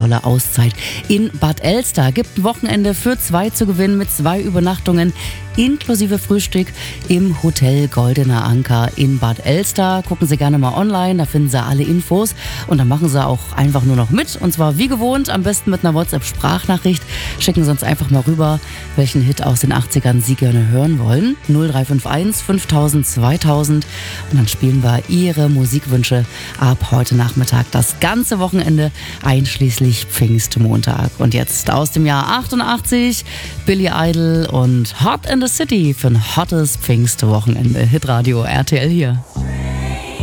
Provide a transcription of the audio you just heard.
tolle Auszeit in Bad Elster. Gibt ein Wochenende für 2 zu gewinnen mit 2 Übernachtungen inklusive Frühstück im Hotel Goldener Anker in Bad Elster. Gucken Sie gerne mal online, da finden Sie alle Infos und dann machen Sie auch einfach nur noch mit. Und zwar wie gewohnt, am besten mit einer WhatsApp-Sprachnachricht. Schicken Sie uns einfach mal rüber, welchen Hit aus den 80ern Sie gerne hören wollen. 0351 5000 2000 und dann spielen wir Ihre Musikwünsche ab heute Nachmittag das ganze Wochenende, einschließlich Pfingstmontag. Und jetzt aus dem Jahr 88 Billy Idol und Hot in the City für ein hottes Pfingstwochenende. Hitradio RTL hier.